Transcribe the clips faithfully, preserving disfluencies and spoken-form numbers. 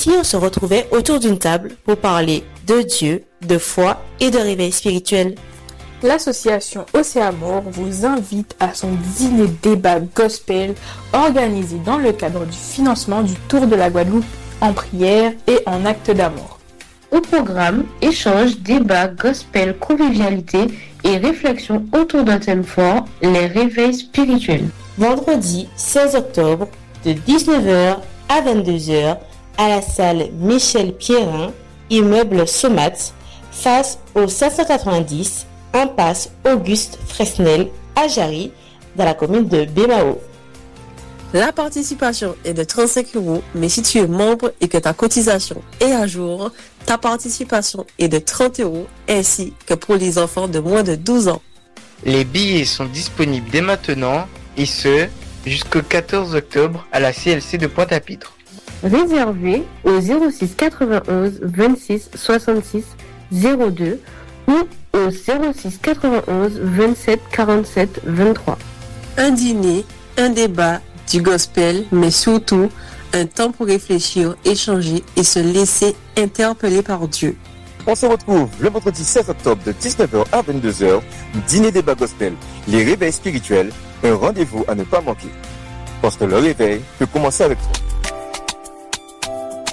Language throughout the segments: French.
Ici, on se retrouvait autour d'une table pour parler de Dieu, de foi et de réveil spirituel. L'association Océamour vous invite à son dîner débat gospel organisé dans le cadre du financement du Tour de la Guadeloupe en prière et en acte d'amour. Au programme, échanges, débats, gospel, convivialité et réflexion autour d'un thème fort, les réveils spirituels. Vendredi seize octobre, de dix-neuf heures à vingt-deux heures, à la salle Michel Pierrin, immeuble Somat, face au sept cent quatre-vingt-dix, impasse Auguste Fresnel, à Jarry, dans la commune de Bémao. La participation est de trente-cinq euros, mais si tu es membre et que ta cotisation est à jour, ta participation est de trente euros, ainsi que pour les enfants de moins de douze ans. Les billets sont disponibles dès maintenant, et ce, jusqu'au quatorze octobre à la C L C de Pointe-à-Pitre. Réservé au zéro six quatre-vingt-onze vingt-six soixante-six zéro deux ou au zéro six quatre-vingt-onze vingt-sept quarante-sept vingt-trois. Un dîner, un débat, du gospel, mais surtout un temps pour réfléchir, échanger et se laisser interpeller par Dieu. On se retrouve le vendredi seize octobre de dix-neuf heures à vingt-deux heures, dîner débat gospel, les réveils spirituels, un rendez-vous à ne pas manquer. Parce que le réveil peut commencer avec toi.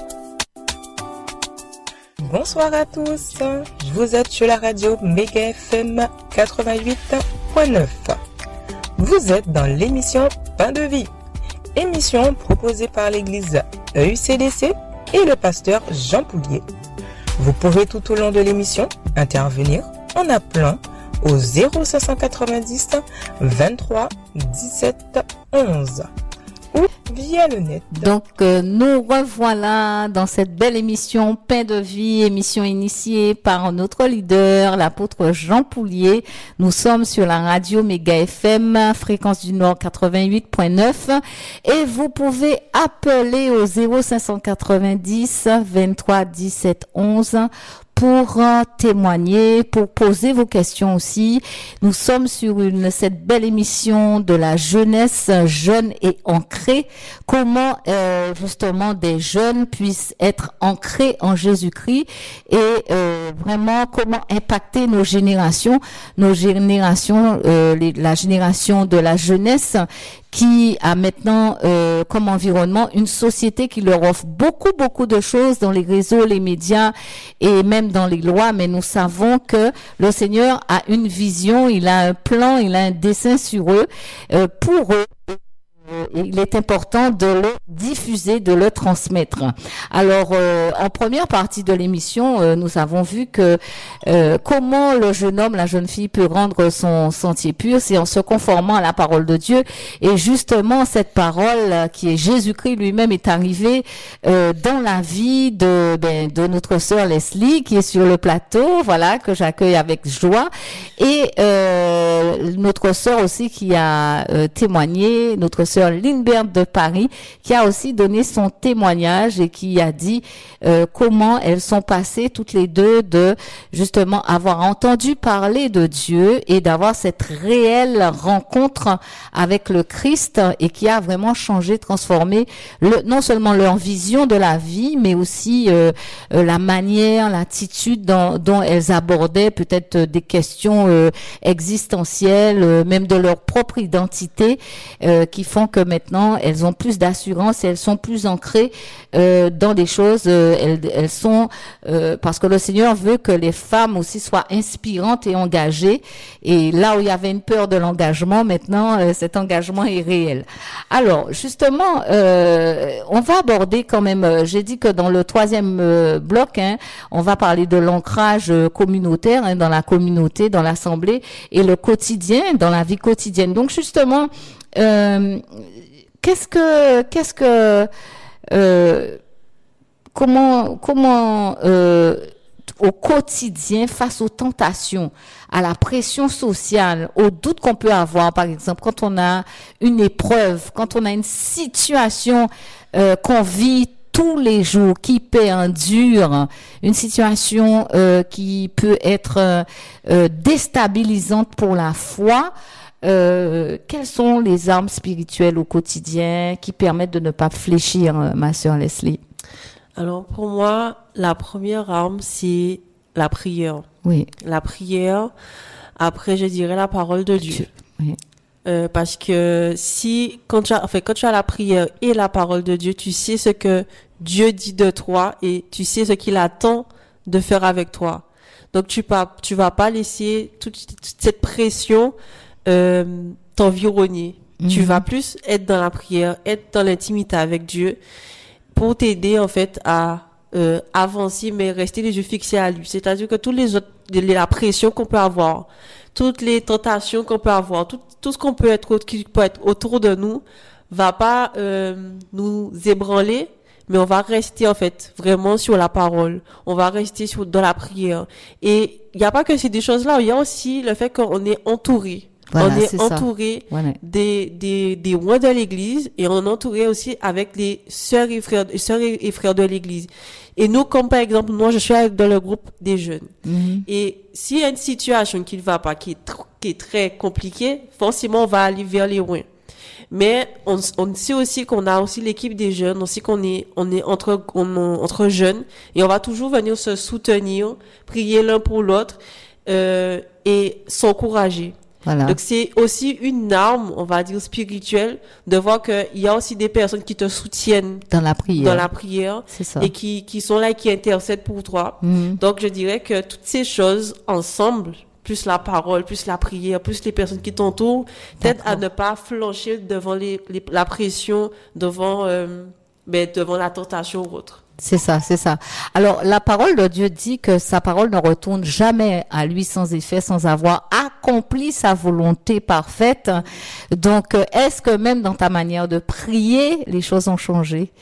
Bonsoir à tous, vous êtes sur la radio Méga F M quatre-vingt-huit point neuf. Vous êtes dans l'émission Pain de vie, émission proposée par l'église E U C D C et le pasteur Jean Poulier. Vous pouvez tout au long de l'émission intervenir en appelant au zéro cinq cent quatre-vingt-dix vingt-trois dix-sept onze ou via le net. Donc euh, nous revoilà dans cette belle émission Pain de vie, émission initiée par notre leader, l'apôtre Jean Poulier. Nous sommes sur la radio Méga F M, fréquence du Nord quatre-vingt-huit point neuf, et vous pouvez appeler au zéro cinq cent quatre-vingt-dix vingt-trois dix-sept onze pour euh, témoigner, pour poser vos questions aussi. Nous sommes sur une cette belle émission de la jeunesse jeune et ancrée. Comment euh, justement des jeunes puissent être ancrés en Jésus-Christ et euh, vraiment comment impacter nos générations, nos générations, euh, les, la génération de la jeunesse qui a maintenant euh, comme environnement une société qui leur offre beaucoup, beaucoup de choses dans les réseaux, les médias et même dans les lois, mais nous savons que le Seigneur a une vision, il a un plan, il a un dessein sur eux, euh, pour eux. Il est important de le diffuser, de le transmettre. Alors, euh, en première partie de l'émission, euh, nous avons vu que euh, comment le jeune homme, la jeune fille peut rendre son sentier pur, c'est en se conformant à la parole de Dieu. Et justement, cette parole qui est Jésus-Christ lui-même est arrivée euh, dans la vie de ben, de notre sœur Leslie qui est sur le plateau, voilà, que j'accueille avec joie. Et euh, notre sœur aussi qui a euh, témoigné, notre sœur Lindbergh de Paris, qui a aussi donné son témoignage et qui a dit euh, comment elles sont passées toutes les deux de justement avoir entendu parler de Dieu et d'avoir cette réelle rencontre avec le Christ et qui a vraiment changé, transformé le, non seulement leur vision de la vie, mais aussi euh, euh, la manière, l'attitude dont, dont elles abordaient peut-être des questions euh, existentielles, euh, même de leur propre identité, euh, qui font que maintenant elles ont plus d'assurance et elles sont plus ancrées euh, dans des choses. Euh, elles, elles sont euh, parce que le Seigneur veut que les femmes aussi soient inspirantes et engagées. Et là où il y avait une peur de l'engagement, maintenant euh, cet engagement est réel. Alors justement, euh, on va aborder quand même. Euh, j'ai dit que dans le troisième euh, bloc, hein, on va parler de l'ancrage euh, communautaire hein, dans la communauté, dans l'assemblée et le quotidien, dans la vie quotidienne. Donc justement. Euh, qu'est-ce que, qu'est-ce que, euh, comment, comment, euh, au quotidien, face aux tentations, à la pression sociale, aux doutes qu'on peut avoir, par exemple, quand on a une épreuve, quand on a une situation euh, qu'on vit tous les jours, qui perdure, une situation euh, qui peut être euh, déstabilisante pour la foi. Euh, quelles sont les armes spirituelles au quotidien qui permettent de ne pas fléchir, ma sœur Leslie? Alors pour moi, la première arme, c'est la prière. Oui. La prière. Après, je dirais la parole de Dieu. Oui. Euh, parce que si, quand tu as, enfin, quand tu as la prière et la parole de Dieu, tu sais ce que Dieu dit de toi et tu sais ce qu'il attend de faire avec toi. Donc, tu pas, tu vas pas laisser toute, toute cette pression, euh, t'environner. Mm-hmm. Tu vas plus être dans la prière, être dans l'intimité avec Dieu pour t'aider, en fait, à, euh, avancer, mais rester les yeux fixés à lui. C'est-à-dire que tous les autres, la pression qu'on peut avoir, toutes les tentations qu'on peut avoir, tout, tout ce qu'on peut être, qui peut être autour de nous, va pas euh, nous ébranler, mais on va rester en fait vraiment sur la parole. On va rester sur dans la prière. Et il y a pas que ces deux choses-là, il y a aussi le fait qu'on est entouré. Voilà, on est, est entouré voilà. des des des rois de l'Église et on est entouré aussi avec les sœurs et frères, sœurs et frères de l'Église. Et nous, comme par exemple, moi, je suis dans le groupe des jeunes. Mm-hmm. Et s'il y a une situation qui ne va pas, qui est, tr- qui est très compliquée, forcément, on va aller vers les loin. Mais on, on sait aussi qu'on a aussi l'équipe des jeunes, on sait qu'on est, on est entre, on, entre jeunes, et on va toujours venir se soutenir, prier l'un pour l'autre, euh, et s'encourager. Voilà. Donc c'est aussi une arme, on va dire spirituelle, de voir qu'il y a aussi des personnes qui te soutiennent dans la prière, dans la prière, c'est ça. Et qui qui sont là et qui intercèdent pour toi. Mm-hmm. Donc je dirais que toutes ces choses ensemble, plus la parole, plus la prière, plus les personnes qui t'entourent, t'aident à ne pas flancher devant les, les la pression, devant euh, ben devant la tentation ou autre. C'est ça, c'est ça. Alors, la parole de Dieu dit que sa parole ne retourne jamais à lui sans effet, sans avoir accompli sa volonté parfaite. Donc, est-ce que même dans ta manière de prier, les choses ont changé?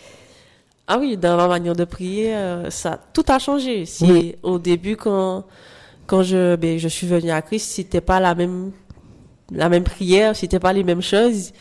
Ah oui, dans ma manière de prier, euh, ça, tout a changé. Si oui. Au début, quand, quand je, ben, je suis venue à Christ, c'était pas la même, la même prière, c'était pas les mêmes choses.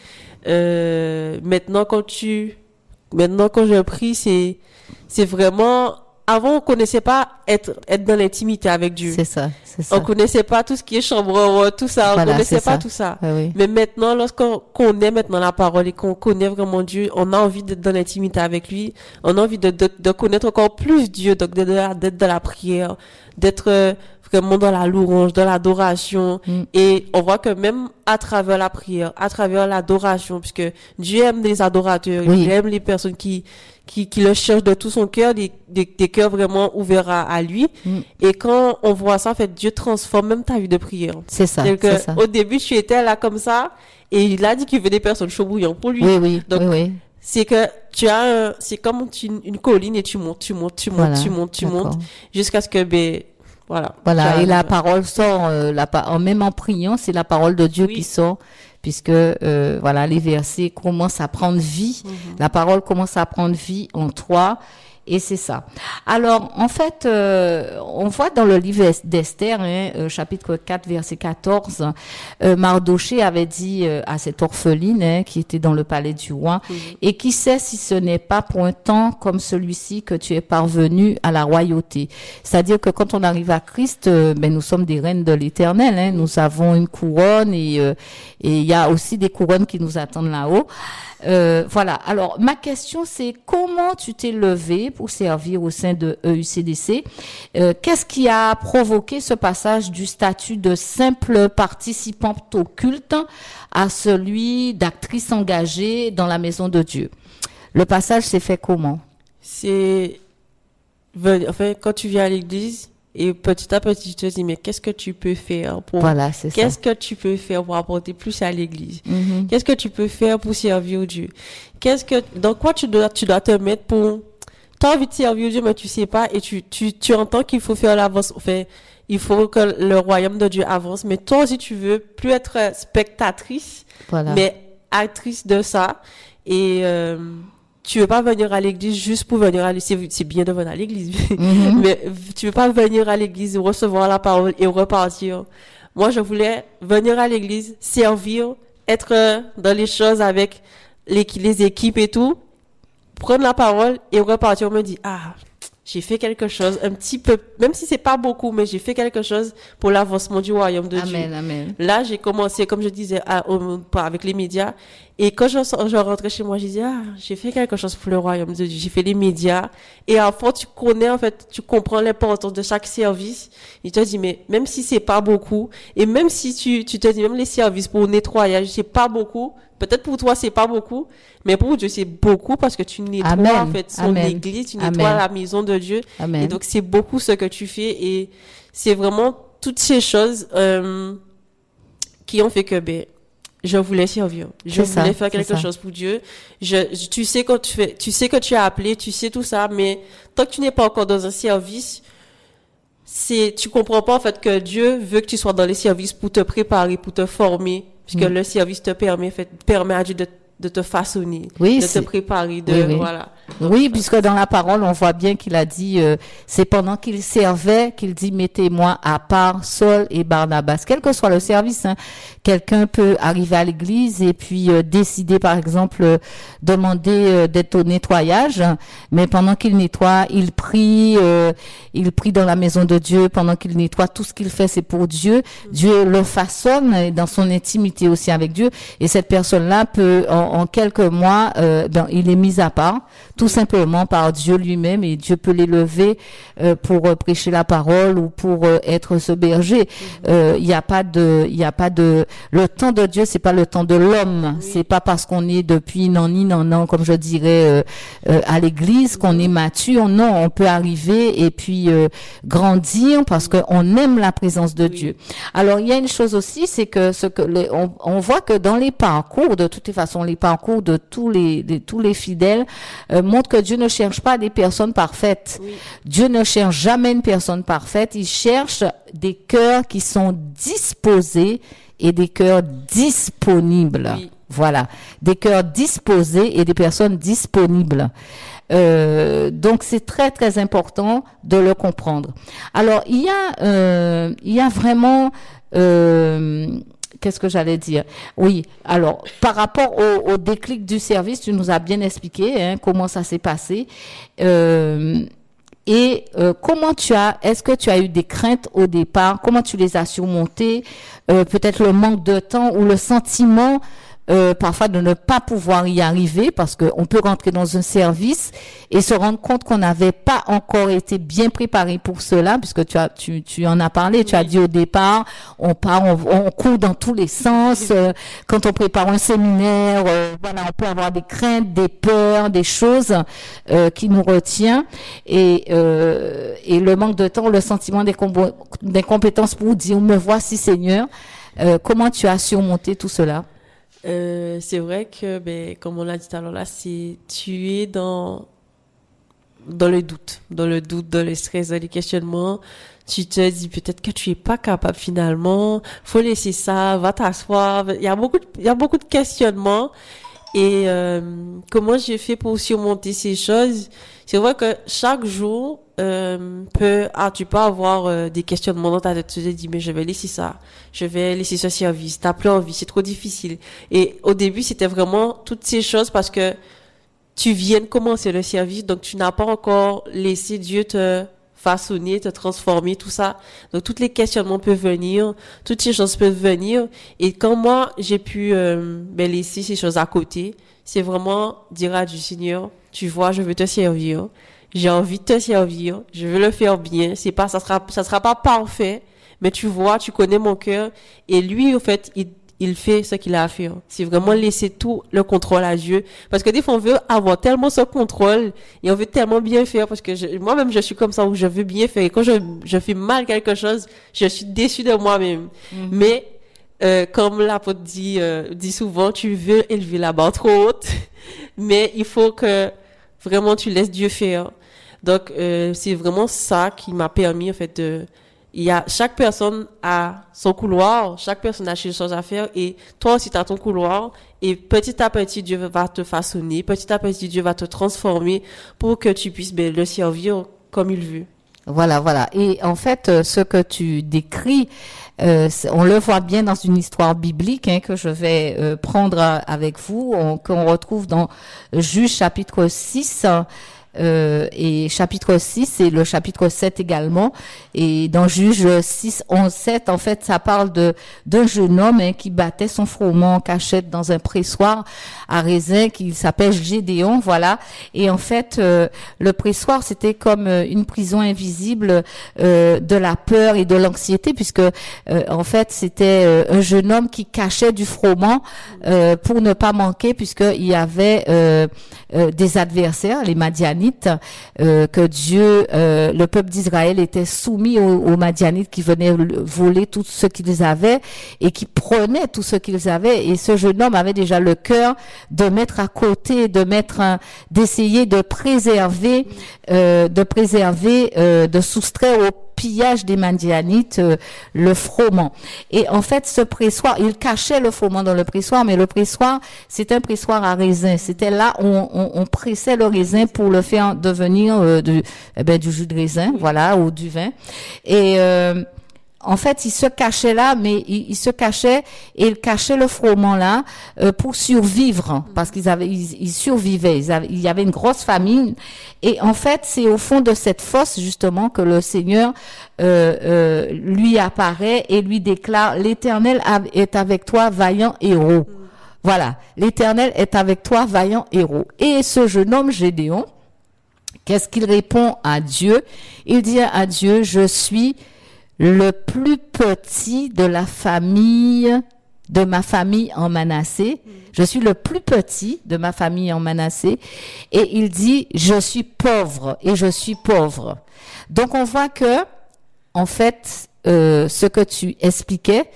Euh, maintenant, quand tu, maintenant, quand je prie, c'est, c'est vraiment, avant, on connaissait pas être, être dans l'intimité avec Dieu. C'est ça, c'est ça. On connaissait pas tout ce qui est chambre, tout ça. Voilà, on connaissait pas ça. tout ça. Oui, oui. Mais maintenant, lorsqu'on connaît maintenant la parole et qu'on connaît vraiment Dieu, on a envie d'être dans l'intimité avec lui. On a envie de, de, de connaître encore plus Dieu, donc d'être, d'être dans la prière, d'être vraiment dans la louange, dans l'adoration. Mm. Et on voit que même à travers la prière, à travers l'adoration, puisque Dieu aime les adorateurs, oui. il aime les personnes qui, qui, qui le cherchent de tout son cœur, des, des, des cœurs vraiment ouverts à, à lui. Mm. Et quand on voit ça, en fait, Dieu transforme même ta vie de prière. C'est ça, c'est, c'est ça. Au début, tu étais là comme ça, et il a dit qu'il veut des personnes chaud bouillant pour lui. Oui, oui, donc, oui, oui. C'est que tu as un, c'est comme une, une colline et tu montes, tu montes, tu montes, voilà, tu montes, tu d'accord. montes, jusqu'à ce que, ben, Voilà. Voilà. Et la parole sort, euh, la pa- même en priant, c'est la parole de Dieu oui. qui sort, puisque euh, voilà, les versets commencent à prendre vie. Mm-hmm. La parole commence à prendre vie en toi. Et c'est ça. Alors, en fait, euh, on voit dans le livre d'Esther, hein, euh, chapitre quatre, verset quatorze, euh, Mardoché avait dit euh, à cette orpheline hein, qui était dans le palais du roi, mmh. et qui sait si ce n'est pas pour un temps comme celui-ci que tu es parvenu à la royauté. C'est-à-dire que quand on arrive à Christ, euh, ben nous sommes des reines de l'Éternel. Hein, nous avons une couronne et euh, et il y a aussi des couronnes qui nous attendent là-haut. Euh, voilà. Alors, ma question, c'est comment tu t'es levé pour servir au sein de E U C D C? Euh, qu'est-ce qui a provoqué ce passage du statut de simple participante au culte à celui d'actrice engagée dans la maison de Dieu? Le passage s'est fait comment? C'est, enfin, quand tu viens à l'église, et petit à petit, tu te dis, mais qu'est-ce que tu peux faire pour, voilà, c'est qu'est-ce ça. que tu peux faire pour apporter plus à l'église? Mm-hmm. Qu'est-ce que tu peux faire pour servir Dieu? Qu'est-ce que, dans quoi tu dois, tu dois te mettre pour, t'as envie de servir Dieu, mais tu sais pas, et tu, tu, tu entends qu'il faut faire l'avance, enfin, il faut que le royaume de Dieu avance, mais toi aussi tu veux plus être spectatrice, voilà. mais actrice de ça, et, euh, tu veux pas venir à l'église juste pour venir à l'église. C'est, c'est bien de venir à l'église. Mm-hmm. Mais tu veux pas venir à l'église, recevoir la parole et repartir. Moi, je voulais venir à l'église, servir, être dans les choses avec les, les équipes et tout, prendre la parole et repartir. On me dit, ah, j'ai fait quelque chose, un petit peu, même si c'est pas beaucoup, mais j'ai fait quelque chose pour l'avancement du royaume de Amen, Dieu. amen. Là, j'ai commencé, comme je disais, à, au- pas avec les médias. Et quand je, je rentrais chez moi, je disais, ah, j'ai fait quelque chose pour le royaume de Dieu. J'ai fait les médias. Et à fond, tu connais, en fait, tu comprends l'importance de chaque service. Et tu te dis, mais même si c'est pas beaucoup, et même si tu, tu te dis, même les services pour le nettoyage, c'est pas beaucoup, peut-être pour toi, c'est pas beaucoup, mais pour Dieu, c'est beaucoup parce que tu nettoies, Amen. en fait, son Amen. église, tu nettoies Amen. la maison de Dieu. Amen. Et donc, c'est beaucoup ce que tu fais. Et c'est vraiment toutes ces choses, euh, qui ont fait que, ben, je voulais servir. Je C'est voulais ça, faire quelque c'est ça. chose pour Dieu. Je, je- tu sais quand tu fais, tu sais que tu as appelé, tu sais tout ça, mais tant que tu n'es pas encore dans un service, c'est, tu comprends pas, en fait, que Dieu veut que tu sois dans les services pour te préparer, pour te former, puisque Mm. le service te permet, en fait, permet à Dieu de, de te façonner, Oui, de te c'est- préparer, de, Oui, oui. voilà. Oui, puisque dans la parole, on voit bien qu'il a dit, euh, c'est pendant qu'il servait qu'il dit, mettez-moi à part Saul et Barnabas. Quel que soit le service, hein, quelqu'un peut arriver à l'église et puis euh, décider, par exemple, euh, demander euh, d'être au nettoyage, mais pendant qu'il nettoie, il prie, euh, il prie dans la maison de Dieu, pendant qu'il nettoie, tout ce qu'il fait, c'est pour Dieu. Dieu le façonne dans son intimité aussi avec Dieu, et cette personne-là peut, en, en quelques mois, euh, ben, il est mis à part, tout simplement par Dieu lui-même, et Dieu peut l'élever euh, pour euh, prêcher la parole ou pour euh, être ce berger. Euh, Il n'y a pas de, il y a pas de, le temps de Dieu, c'est pas le temps de l'homme. C'est pas parce qu'on est depuis non ni non non, comme je dirais euh, euh, à l'église, qu'on est mature. Non, on peut arriver et puis euh, grandir parce qu'on aime la présence de Dieu. Alors il y a une chose aussi, c'est que ce que les, on, on voit que dans les parcours, de toutes les façons, les parcours de tous les, de tous les fidèles euh, montrent que Dieu ne cherche pas des personnes parfaites. Oui. Dieu ne cherche jamais une personne parfaite. Il cherche des cœurs qui sont disposés et des cœurs disponibles. Oui. Voilà, des cœurs disposés et des personnes disponibles. Euh, donc c'est très très important de le comprendre. Alors il y a euh, il y a vraiment euh, qu'est-ce que j'allais dire? Oui, alors par rapport au, au déclic du service, tu nous as bien expliqué hein, comment ça s'est passé. Euh, et euh, comment tu as, est-ce que tu as eu des craintes au départ? Comment tu les as surmontées? Euh, peut-être le manque de temps ou le sentiment euh, parfois de ne pas pouvoir y arriver, parce que on peut rentrer dans un service et se rendre compte qu'on n'avait pas encore été bien préparé pour cela, puisque tu as, tu, tu en as parlé, tu as dit au départ, on part, on, on court dans tous les sens. Euh, quand on prépare un séminaire, euh, voilà, on peut avoir des craintes, des peurs, des choses euh, qui nous retient, et euh, et le manque de temps, le sentiment d'incombo- d'incompétence pour dire, me voici Seigneur. Euh, comment tu as surmonté tout cela? Euh, c'est vrai que, ben, comme on l'a dit tout à l'heure là, c'est, tu es dans, dans le doute, dans le doute, dans le stress, dans les questionnements. Tu te dis peut-être que tu es pas capable finalement. Faut laisser ça, va t'asseoir. Il y a beaucoup, de, il y a beaucoup de questionnements. Et euh, comment j'ai fait pour surmonter ces choses? C'est vrai que chaque jour euh, peut, ah, tu peux avoir euh, des questionnements dans ta tête. Tu te dis, mais je vais laisser ça, je vais laisser ce service. T'as plus envie, c'est trop difficile. Et au début, c'était vraiment toutes ces choses parce que tu viens de commencer le service, donc tu n'as pas encore laissé Dieu te façonner, te transformer, tout ça. Donc, tous les questionnements peuvent venir, toutes ces choses peuvent venir. Et quand moi, j'ai pu euh, ben, laisser ces choses à côté, c'est vraiment dire à Dieu, Seigneur, tu vois, je veux te servir. J'ai envie de te servir. Je veux le faire bien. C'est pas, ça sera, ça sera pas parfait, mais tu vois, tu connais mon cœur. Et lui, en fait, il il fait ce qu'il a à faire. C'est vraiment laisser tout le contrôle à Dieu. Parce que des fois, on veut avoir tellement ce contrôle et on veut tellement bien faire parce que je, moi-même, je suis comme ça où je veux bien faire. Et quand je, je fais mal quelque chose, je suis déçue de moi-même. Mm-hmm. Mais, euh, comme l'apôtre dit, euh, dit souvent, tu veux élever la barre trop haute, mais il faut que vraiment tu laisses Dieu faire. Donc, euh, c'est vraiment ça qui m'a permis, en fait, de, il y a, chaque personne a son couloir, chaque personne a ses choses à faire et toi aussi tu as ton couloir et petit à petit Dieu va te façonner, petit à petit Dieu va te transformer pour que tu puisses ben, le servir comme il veut. Voilà, voilà. Et en fait, ce que tu décris, euh, on le voit bien dans une histoire biblique hein, que je vais euh, prendre avec vous, on, qu'on retrouve dans Juge chapitre six. Euh, et chapitre six et le chapitre sept également. Et dans Juge six, onze, sept, en fait, ça parle de d'un jeune homme hein, qui battait son froment en cachette dans un pressoir à raisin qui s'appelle Gédéon, voilà. Et en fait, euh, le pressoir, c'était comme euh, une prison invisible euh, de la peur et de l'anxiété, puisque euh, en fait, c'était euh, un jeune homme qui cachait du froment euh, pour ne pas manquer, puisqu'il y avait euh, euh, des adversaires, les Madianites, euh, que Dieu, euh, le peuple d'Israël était soumis aux, aux Madianites qui venaient voler tout ce qu'ils avaient et qui prenaient tout ce qu'ils avaient. Et ce jeune homme avait déjà le cœur de mettre à côté, de mettre, un, d'essayer de préserver, euh, de préserver, euh, de soustraire au pillage des Madianites euh, le froment. Et en fait, ce pressoir, il cachait le froment dans le pressoir, mais le pressoir, c'est un pressoir à raisin. C'était là où on, on, on pressait le raisin pour le faire devenir euh, du, eh ben, du jus de raisin, voilà, ou du vin. Et euh, en fait, il se cachait là, mais il, il se cachait et il cachait le froment là euh, pour survivre, parce qu'ils avaient, ils, ils survivaient. Ils avaient, il y avait une grosse famine. Et en fait, c'est au fond de cette fosse justement que le Seigneur euh, euh, lui apparaît et lui déclare: l'Éternel est avec toi, vaillant héros. Voilà, l'Éternel est avec toi, vaillant héros. Et ce jeune homme Gédéon, qu'est-ce qu'il répond à Dieu? Il dit à Dieu: je suis le plus petit de la famille, de ma famille en Manassé. Je suis le plus petit de ma famille en Manassé. Et il dit: je suis pauvre et je suis pauvre. Donc on voit que, en fait, euh, ce que tu expliquais,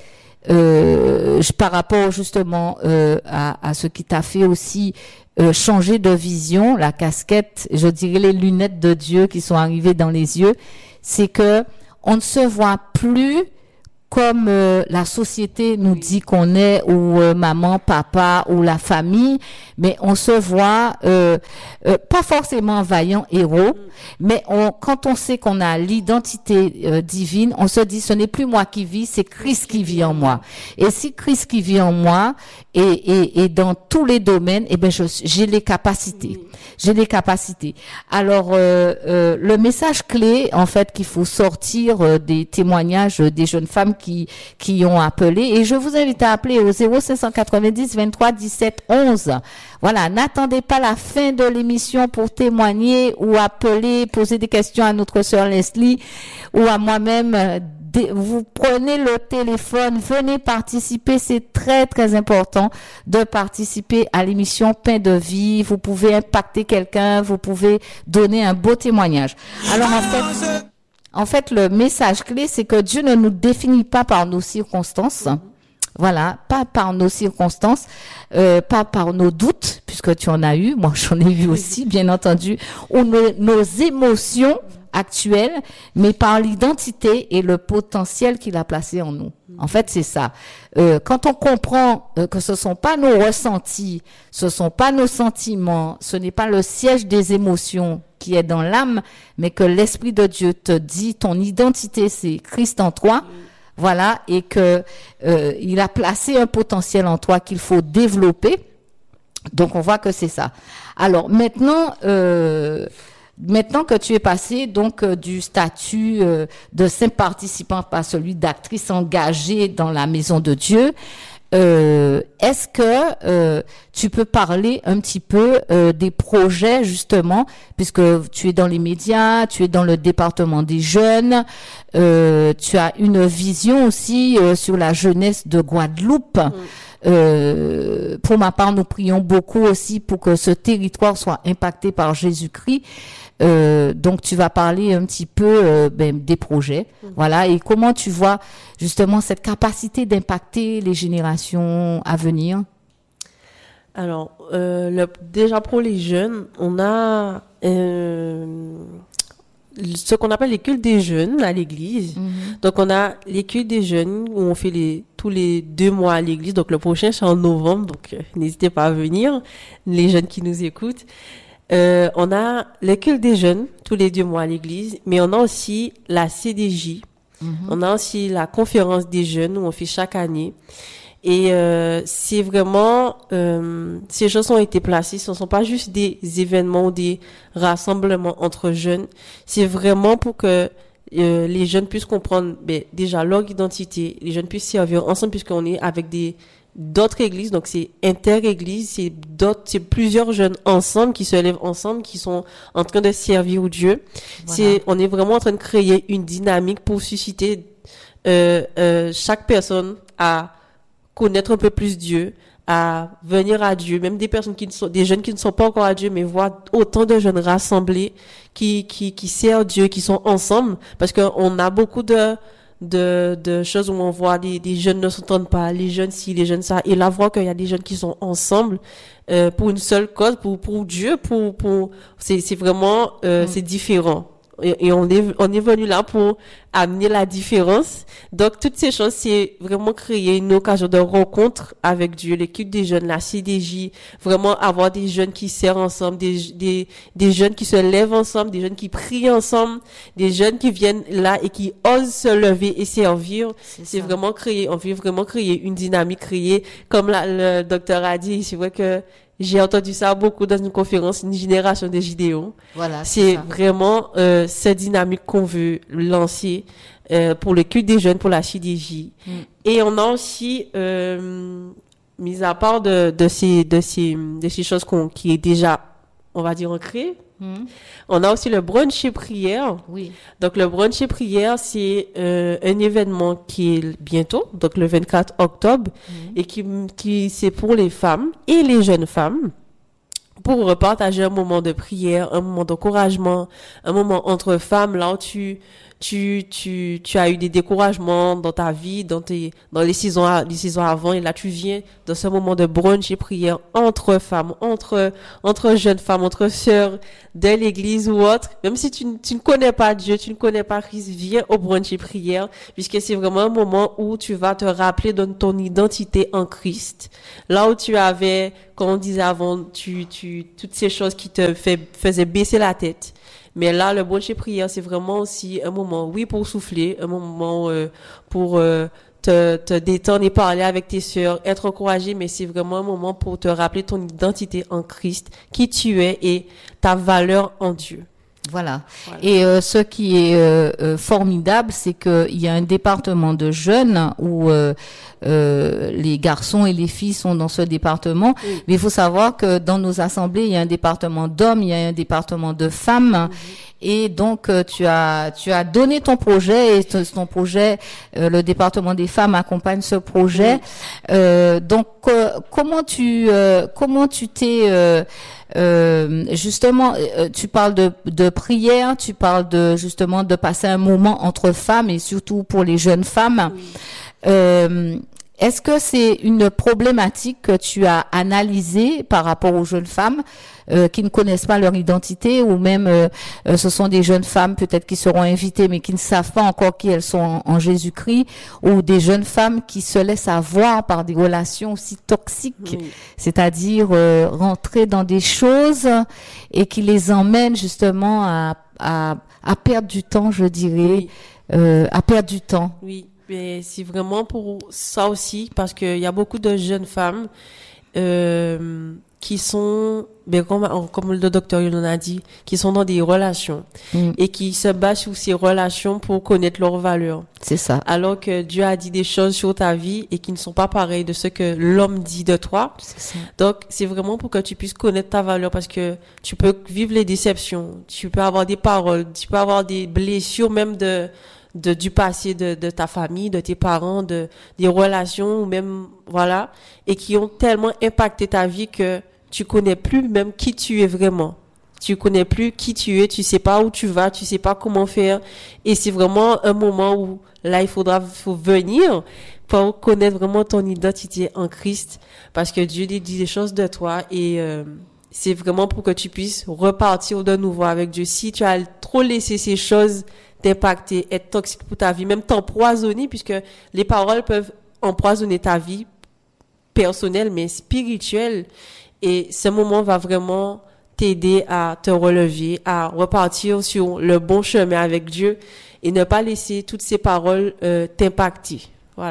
euh, par rapport justement euh, à, à ce qui t'a fait aussi euh, changer de vision, la casquette, je dirais les lunettes de Dieu qui sont arrivées dans les yeux, c'est que on ne se voit plus comme euh, la société nous dit qu'on est, ou euh, maman, papa, ou la famille, mais on se voit euh, euh, pas forcément vaillant héros, mais on, quand on sait qu'on a l'identité euh, divine, on se dit: ce n'est plus moi qui vis, c'est Christ qui vit en moi. Et si Christ qui vit en moi, et, et, et dans tous les domaines, eh ben je, j'ai les capacités, j'ai les capacités. Alors euh, euh, le message clé, en fait, qu'il faut sortir euh, des témoignages des jeunes femmes qui qui ont appelé, et je vous invite à appeler au zéro cinq cent quatre-vingt-dix vingt-trois dix-sept onze. Voilà, n'attendez pas la fin de l'émission pour témoigner ou appeler, poser des questions à notre sœur Leslie ou à moi-même. Vous prenez le téléphone, venez participer, c'est très très important de participer à l'émission Pain de vie. Vous pouvez impacter quelqu'un, vous pouvez donner un beau témoignage. Alors en fait, en fait le message clé, c'est que Dieu ne nous définit pas par nos circonstances. Voilà, pas par nos circonstances, euh, pas par nos doutes, puisque tu en as eu, moi j'en ai eu aussi, bien entendu, ou nos, nos émotions actuelles, mais par l'identité et le potentiel qu'il a placé en nous. En fait, c'est ça. Euh, quand on comprend euh, que ce sont pas nos ressentis, ce sont pas nos sentiments, ce n'est pas le siège des émotions qui est dans l'âme, mais que l'Esprit de Dieu te dit ton identité, c'est Christ en toi. Voilà, et que euh, il a placé un potentiel en toi qu'il faut développer. Donc on voit que c'est ça. Alors maintenant, euh, maintenant que tu es passé donc euh, du statut euh, de simple participant par celui d'actrice engagée dans la maison de Dieu, euh, est-ce que euh, tu peux parler un petit peu euh, des projets justement, puisque tu es dans les médias, tu es dans le département des jeunes, euh, tu as une vision aussi euh, sur la jeunesse de Guadeloupe. Mmh. Euh, pour ma part, nous prions beaucoup aussi pour que ce territoire soit impacté par Jésus-Christ. Euh, donc tu vas parler un petit peu euh, ben, des projets, mmh. Voilà, et comment tu vois justement cette capacité d'impacter les générations à venir. Alors, euh, le, déjà pour les jeunes, on a euh, ce qu'on appelle les cultes des jeunes à l'église. Mmh. Donc on a les cultes des jeunes où on fait les tous les deux mois à l'église. Donc le prochain c'est en novembre, donc euh, n'hésitez pas à venir, les jeunes qui nous écoutent. Euh, on a le culte des jeunes tous les deux mois à l'église, mais on a aussi la C D J. Mm-hmm. On a aussi la conférence des jeunes où on fait chaque année. Et euh, c'est vraiment, euh, ces choses ont été placées, ce ne sont pas juste des événements ou des rassemblements entre jeunes, c'est vraiment pour que euh, les jeunes puissent comprendre ben, déjà leur identité, les jeunes puissent servir ensemble puisqu'on est avec des d'autres églises, donc c'est inter-églises, c'est d'autres, c'est plusieurs jeunes ensemble qui se lèvent ensemble, qui sont en train de servir Dieu. Voilà. C'est, on est vraiment en train de créer une dynamique pour susciter euh, euh, chaque personne à connaître un peu plus Dieu, à venir à Dieu, même des personnes qui ne sont, des jeunes qui ne sont pas encore à Dieu, mais voir autant de jeunes rassemblés qui, qui, qui servent Dieu, qui sont ensemble, parce qu'on a beaucoup de, de, de choses où on voit des, des jeunes ne s'entendent pas, les jeunes ci, les jeunes ça, et là, voir qu'il y a des jeunes qui sont ensemble, euh, pour une seule cause, pour, pour Dieu, pour, pour, c'est, c'est vraiment, euh, mm. c'est différent. Et, et on est, on est venu là pour amener la différence. Donc, toutes ces choses, c'est vraiment créer une occasion de rencontre avec Dieu, l'équipe des jeunes, la C D J, vraiment avoir des jeunes qui servent ensemble, des, des, des jeunes qui se lèvent ensemble, des jeunes qui prient ensemble, des jeunes qui viennent là et qui osent se lever et servir. C'est, c'est vraiment créer, on veut vraiment créer une dynamique, créer, comme la, le docteur a dit, c'est vrai que j'ai entendu ça beaucoup dans une conférence, une génération des Gideons. Voilà. C'est, c'est vraiment euh, cette dynamique qu'on veut lancer euh, pour le culte des jeunes, pour la C D J. Mm. Et on a aussi, euh, mis à part de, de ces de ces de ces choses qu'on qui est déjà, on va dire, ancré. Mm. On a aussi le brunch et prière. Oui. Donc le brunch et prière, c'est euh, un événement qui est bientôt, donc le vingt-quatre octobre, mm. et qui qui c'est pour les femmes et les jeunes femmes pour partager un moment de prière, un moment d'encouragement, un moment entre femmes là où tu tu tu tu as eu des découragements dans ta vie, dans tes dans les saisons les saisons avant, et là tu viens dans ce moment de brunch et prière entre femmes, entre entre jeunes femmes, entre sœurs de l'église ou autre. Même si tu, tu ne connais pas Dieu, tu ne connais pas Christ, viens au brunch et prière, puisque c'est vraiment un moment où tu vas te rappeler de ton identité en Christ. Là où tu avais, comme on disait avant, tu tu toutes ces choses qui te fait, faisaient baisser la tête. Mais là, le brunch et prière, c'est vraiment aussi un moment, oui, pour souffler, un moment euh, pour euh, te, te détendre et parler avec tes sœurs, être encouragé, mais c'est vraiment un moment pour te rappeler ton identité en Christ, qui tu es et ta valeur en Dieu. Voilà. voilà. Et euh, ce qui est euh, euh, formidable, c'est qu'il y a un département de jeunes où euh, euh, les garçons et les filles sont dans ce département. Oui. Mais il faut savoir que dans nos assemblées, il y a un département d'hommes, il y a un département de femmes. Oui. Et donc euh, tu as tu as donné ton projet et ton, ton projet, euh, le département des femmes accompagne ce projet. Oui. Euh, donc euh, comment tu euh, comment tu t'es euh, Euh, justement, euh, tu parles de, de prière, tu parles de justement de passer un moment entre femmes et surtout pour les jeunes femmes. Oui. Euh, est-ce que c'est une problématique que tu as analysée par rapport aux jeunes femmes euh, qui ne connaissent pas leur identité, ou même euh, euh, ce sont des jeunes femmes peut-être qui seront invitées mais qui ne savent pas encore qui elles sont en, en Jésus-Christ, ou des jeunes femmes qui se laissent avoir par des relations aussi toxiques, oui. c'est-à-dire euh, rentrer dans des choses et qui les emmènent justement à, à, à perdre du temps, je dirais, oui. euh, à perdre du temps. Oui. Mais c'est vraiment pour ça aussi, parce qu'il y a beaucoup de jeunes femmes euh, qui sont, ben, comme, comme le docteur Yonan a dit, qui sont dans des relations mm. et qui se basent sur ces relations pour connaître leurs valeurs. C'est ça. Alors que Dieu a dit des choses sur ta vie et qui ne sont pas pareilles de ce que l'homme dit de toi. C'est ça. Donc, c'est vraiment pour que tu puisses connaître ta valeur, parce que tu peux vivre les déceptions, tu peux avoir des paroles, tu peux avoir des blessures même de... de du passé de de ta famille, de tes parents, de des relations, ou même voilà, et qui ont tellement impacté ta vie que tu connais plus même qui tu es vraiment. Tu connais plus qui tu es, tu sais pas où tu vas, tu sais pas comment faire, et c'est vraiment un moment où là il faudra faut venir pour connaître vraiment ton identité en Christ, parce que Dieu dit des choses de toi, et euh, c'est vraiment pour que tu puisses repartir de nouveau avec Dieu. Si tu as trop laissé ces choses t'impacter, être toxique pour ta vie, même t'empoisonner, puisque les paroles peuvent empoisonner ta vie personnelle, mais spirituelle. Et ce moment va vraiment t'aider à te relever, à repartir sur le bon chemin avec Dieu et ne pas laisser toutes ces paroles euh, t'impacter. Voilà.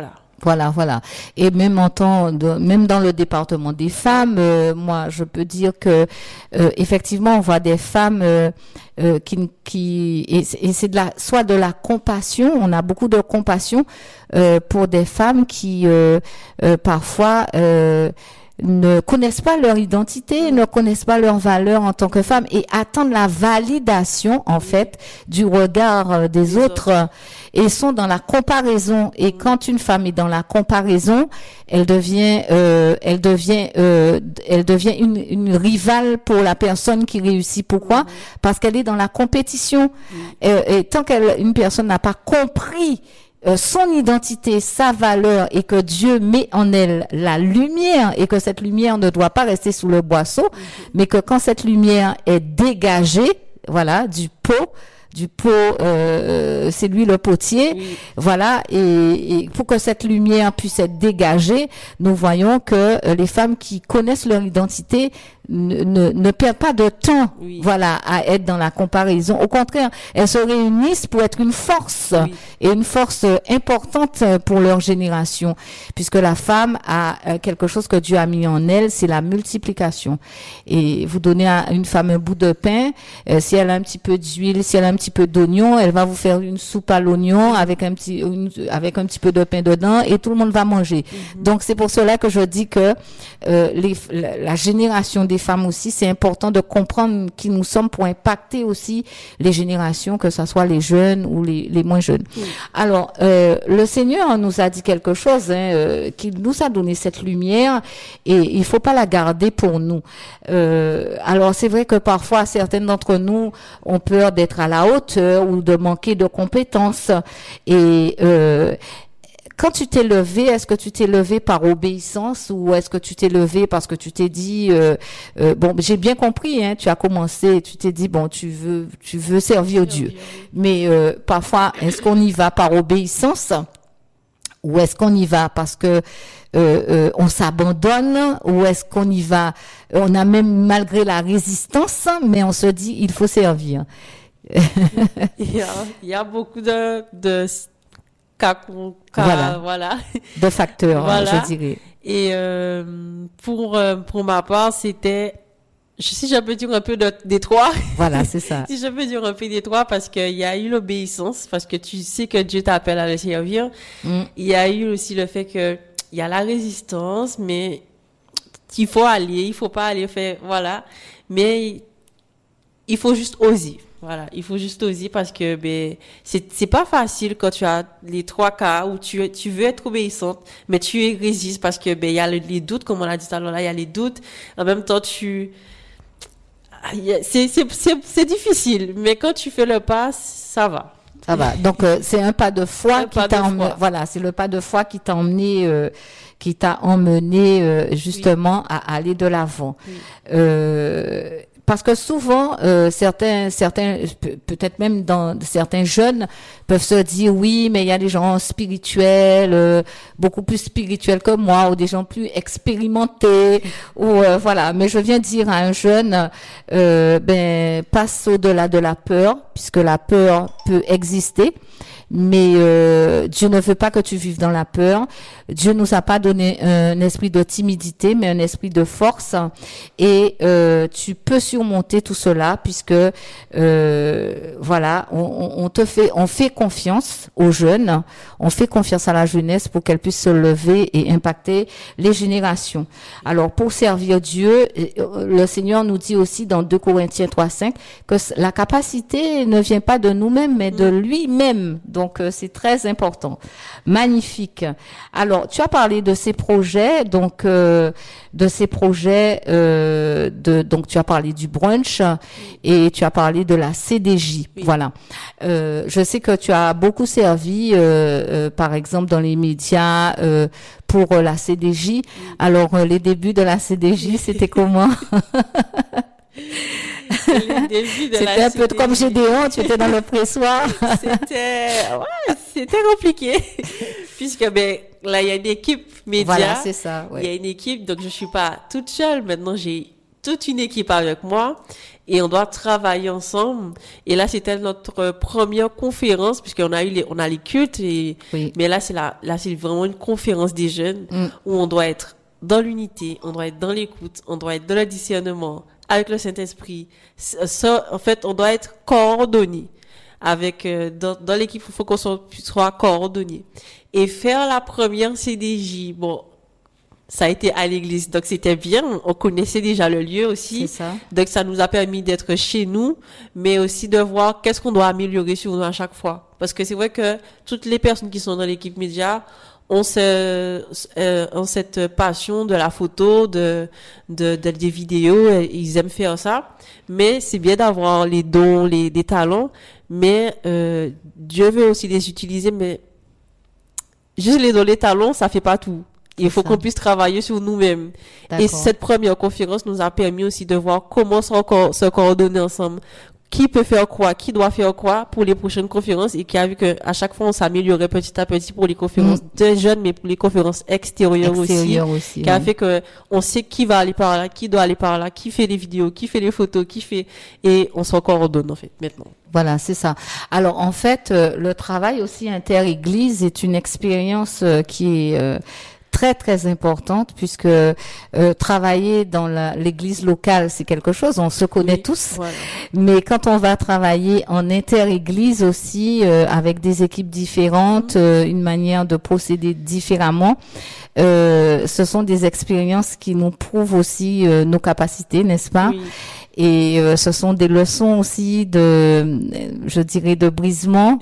Voilà, voilà. Et même en temps de, même dans le département des femmes, euh, moi, je peux dire que euh, effectivement, on voit des femmes euh, euh, qui, qui et, et c'est de la, soit de la compassion. On a beaucoup de compassion euh, pour des femmes qui euh, euh, parfois euh, ne connaissent pas leur identité, ne connaissent pas leur valeur en tant que femme et attendent la validation, en fait, du regard des Les autres, autres et sont dans la comparaison. Et quand une femme est dans la comparaison, elle devient, euh, elle devient, euh, elle devient une, une rivale pour la personne qui réussit. Pourquoi? Parce qu'elle est dans la compétition. Et, et tant qu'elle, une personne n'a pas compris Euh, son identité, sa valeur et que Dieu met en elle la lumière et que cette lumière ne doit pas rester sous le boisseau, mm-hmm. mais que quand cette lumière est dégagée, voilà, du pot, du pot, euh, c'est lui le potier, oui. Voilà, et, et pour que cette lumière puisse être dégagée, nous voyons que euh, les femmes qui connaissent leur identité ne, ne, ne perdent pas de temps, oui. Voilà, à être dans la comparaison. Au contraire, elles se réunissent pour être une force, oui. Et une force importante pour leur génération, puisque la femme a quelque chose que Dieu a mis en elle, c'est la multiplication. Et vous donnez à une femme un bout de pain, euh, si elle a un petit peu d'huile, si elle a un petit peu d'oignon, elle va vous faire une soupe à l'oignon avec un petit, une, avec un petit peu de pain dedans, et tout le monde va manger. Mm-hmm. Donc c'est pour cela que je dis que euh, les, la, la génération des femmes aussi, c'est important de comprendre qui nous sommes pour impacter aussi les générations, que ce soit les jeunes ou les, les moins jeunes. Mm. Alors, euh, le Seigneur nous a dit quelque chose, hein, euh, qu'il nous a donné cette lumière et il faut pas la garder pour nous. Euh, alors, c'est vrai que parfois, certaines d'entre nous ont peur d'être à la hauteur ou de manquer de compétences et euh, quand tu t'es levé, est-ce que tu t'es levé par obéissance ou est-ce que tu t'es levé parce que tu t'es dit euh, euh, bon, j'ai bien compris, hein, tu as commencé, tu t'es dit bon, tu veux, tu veux servir Dieu, mais euh, parfois, est-ce qu'on y va par obéissance ou est-ce qu'on y va parce que euh, euh, on s'abandonne ou est-ce qu'on y va, on a même malgré la résistance, mais on se dit il faut servir. il y a, il y a beaucoup de, de Cas, cas, voilà. voilà, de facteurs, voilà. Je dirais. Et euh, pour euh, pour ma part, c'était, si je peux dire un peu de, des trois. Voilà, c'est ça. Si je peux dire un peu des trois, parce qu'il y a eu l'obéissance, parce que tu sais que Dieu t'appelle à le servir. Mm. Il y a eu aussi le fait que il y a la résistance, mais il faut aller, il faut pas aller faire, voilà. Mais il faut juste oser. Voilà, il faut juste oser parce que ben c'est c'est pas facile quand tu as les trois cas où tu tu veux être obéissante mais tu résistes parce que ben il y a les, les doutes comme on l'a dit tout à l'heure là, il y a les doutes. En même temps tu c'est c'est c'est c'est difficile mais quand tu fais le pas, ça va. Ça va. Donc euh, c'est un pas de foi un qui t'a emmené, voilà, c'est le pas de foi qui t'a emmené euh, qui t'a emmené euh, justement oui. à aller de l'avant. Oui. Euh Parce que souvent, euh, certains, certains, peut-être même dans certains jeunes peuvent se dire oui, mais il y a des gens spirituels, euh, beaucoup plus spirituels que moi, ou des gens plus expérimentés, ou euh, voilà. Mais je viens dire à un jeune, euh, ben passe au-delà de la peur, puisque la peur peut exister. Mais euh, Dieu ne veut pas que tu vives dans la peur. Dieu nous a pas donné un esprit de timidité, mais un esprit de force. Et euh, tu peux surmonter tout cela, puisque euh, voilà, on, on te fait, on fait confiance aux jeunes, on fait confiance à la jeunesse pour qu'elle puisse se lever et impacter les générations. Alors pour servir Dieu, le Seigneur nous dit aussi dans deux Corinthiens trois cinq que la capacité ne vient pas de nous-mêmes, mais de lui-même. Donc, euh, c'est très important. Magnifique. Alors, tu as parlé de ces projets, donc euh, de ces projets, euh, de donc tu as parlé du brunch et tu as parlé de la C D J. Oui. Voilà. Euh, je sais que tu as beaucoup servi, euh, euh, par exemple, dans les médias euh, pour euh, la C D J. Oui. Alors, euh, les débuts de la C D J, c'était comment? C'était un peu comme Gédéon, tu étais dans le pressoir. C'était, ouais, c'était compliqué. Puisque, ben, là, il y a une équipe média. Voilà, c'est ça, ouais. Il y a une équipe, donc je suis pas toute seule. Maintenant, j'ai toute une équipe avec moi et on doit travailler ensemble. Et là, c'était notre première conférence puisqu'on a eu les, on a les cultes et, Oui. mais là, c'est la, là, c'est vraiment une conférence des jeunes Mm. où on doit être dans l'unité, on doit être dans l'écoute, on doit être dans le discernement avec le Saint-Esprit. Ça, en fait, on doit être coordonné avec, euh, dans, dans l'équipe, il faut qu'on soit, soit coordonné. Et faire la première C D J, bon, ça a été à l'église, donc c'était bien. On connaissait déjà le lieu aussi. C'est ça. Donc ça nous a permis d'être chez nous, mais aussi de voir qu'est-ce qu'on doit améliorer sur nous à chaque fois. Parce que c'est vrai que toutes les personnes qui sont dans l'équipe média ont, ce, euh, ont cette passion de la photo, de, de, de des vidéos, et ils aiment faire ça. Mais c'est bien d'avoir les dons, les, des talents, mais euh, Dieu veut aussi les utiliser, mais juste les dons, les talents, ça fait pas tout. Il faut ça. qu'on puisse travailler sur nous-mêmes. Et D'accord. cette première conférence nous a permis aussi de voir comment se, reco- se coordonner ensemble. Qui peut faire quoi, qui doit faire quoi pour les prochaines conférences et qui a vu que à chaque fois on s'améliorait petit à petit pour les conférences de jeunes, mais pour les conférences extérieures, Extérieur aussi, aussi. qui a oui. fait que on sait qui va aller par là, qui doit aller par là, qui fait les vidéos, qui fait les photos, qui fait, et on se coordonne en fait maintenant. Voilà, c'est ça. Alors en fait, euh, le travail aussi inter-église est une expérience euh, qui est euh, très très importante puisque euh, travailler dans la- l'église locale, c'est quelque chose, on se connaît Oui, tous. Voilà. Mais quand on va travailler en inter-église aussi, euh, avec des équipes différentes, euh, une manière de procéder différemment, euh, ce sont des expériences qui nous prouvent aussi euh, nos capacités, n'est-ce pas? Oui. Et euh, ce sont des leçons aussi de, euh, je dirais, de brisement.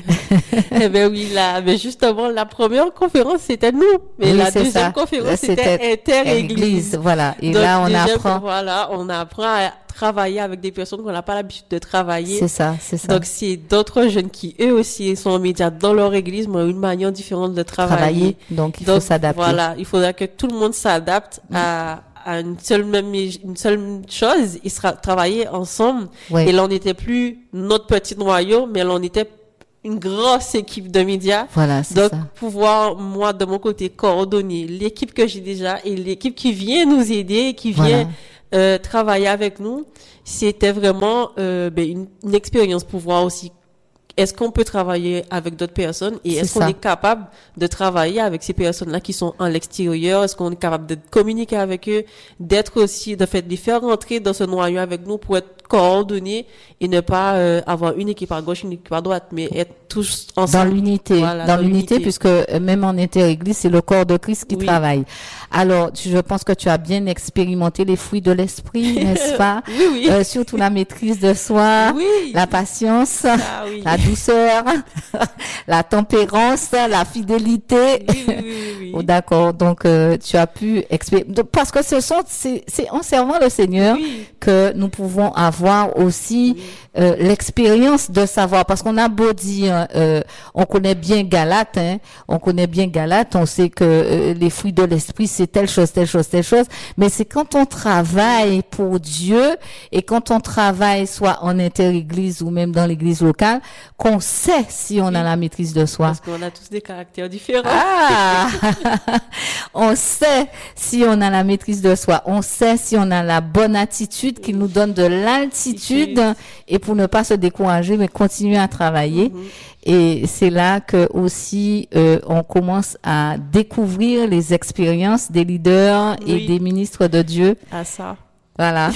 Eh ben oui, là, mais justement, la première conférence, c'était nous. Mais Oui, la c'est deuxième ça. conférence, C'était c'était inter-église. Église, voilà. Et Donc, là, on déjà, apprend. Voilà, on apprend à travailler avec des personnes qu'on n'a pas l'habitude de travailler. C'est ça, c'est ça. Donc, c'est d'autres jeunes qui, eux aussi, sont en médias dans leur église, mais ont une manière différente de travailler. Travailler. Donc, il faut Donc, s'adapter. Voilà, il faudra que tout le monde s'adapte à, à une seule même, une seule chose. Ils sera travailler ensemble. Oui. Et là, on n'était plus notre petit noyau, mais là, on était une grosse équipe de médias. Voilà, c'est Donc, ça. pouvoir, moi, de mon côté, coordonner l'équipe que j'ai déjà et l'équipe qui vient nous aider, qui vient Voilà. euh, travailler avec nous, c'était vraiment euh, ben, une, une expérience pour voir aussi est-ce qu'on peut travailler avec d'autres personnes et C'est est-ce qu'on ça. est capable de travailler avec ces personnes-là qui sont en l'extérieur, est-ce qu'on est capable de communiquer avec eux, d'être aussi, de fait, de les faire rentrer dans ce noyau avec nous pour être coordonnés et ne pas euh, avoir une équipe à gauche, une équipe à droite, mais être tous Dans ensemble. l'unité, Voilà, dans dans l'unité, l'unité. puisque euh, même en inter-église, c'est le corps de Christ qui Oui. travaille. Alors, tu- je pense que tu as bien expérimenté les fruits de l'esprit, n'est-ce pas? Oui, oui. Euh, surtout la maîtrise de soi, Oui. la patience, Ah oui. la douceur, la tempérance, la fidélité. Oui, oui, oui, oui, oui. Oh, d'accord. Donc, euh, tu as pu expérimenter. Parce que ce sont, c'est, c'est en servant le Seigneur Oui. que nous pouvons avoir aussi euh, l'expérience de savoir. Parce qu'on a beau dire, euh, on connaît bien Galate, hein, on connaît bien Galate, on sait que euh, les fruits de l'esprit, c'est telle chose, telle chose, telle chose. Mais c'est quand on travaille pour Dieu et quand on travaille soit en inter-église ou même dans l'église locale, qu'on sait si on a la maîtrise de soi. Parce qu'on a tous des caractères différents. Ah, on sait si on a la maîtrise de soi, on sait si on a la bonne attitude qui nous donne de l'altitude et pour ne pas se décourager mais continuer à travailler. Mhm. Et c'est là que aussi euh, on commence à découvrir les expériences des leaders et Oui. des ministres de Dieu. À ça. Voilà,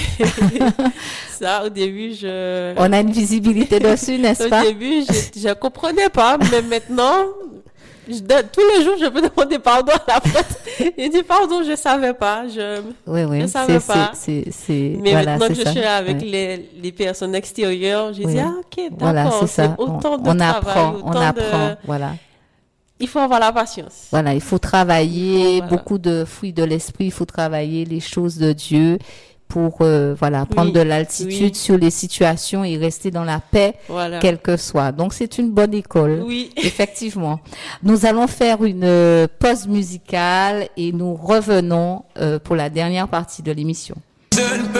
Ça, au début, je... on a une visibilité dessus, n'est-ce Au pas? début, je, je comprenais pas, mais maintenant, je, de- tous les jours, je peux demander pardon à la faute. Il dit pardon, je savais pas. Je, Oui, oui, je savais c'est, pas. c'est, c'est, c'est, mais voilà, maintenant que c'est je ça. suis avec Ouais. les, les personnes extérieures, j'ai Oui. dit, ah, ok, d'accord. Voilà, c'est ça. On, Autant de on travail, apprend, on autant apprend. de... Voilà. Il faut avoir la patience. Voilà, il faut travailler Il faut, voilà. beaucoup de fruits de l'esprit, il faut travailler les choses de Dieu pour euh, voilà, prendre Oui, de l'altitude oui. sur les situations et rester dans la paix, Voilà. quelle que soit. Donc c'est une bonne école. Oui. Effectivement. Nous allons faire une euh, pause musicale et nous revenons euh, pour la dernière partie de l'émission. Je ne peux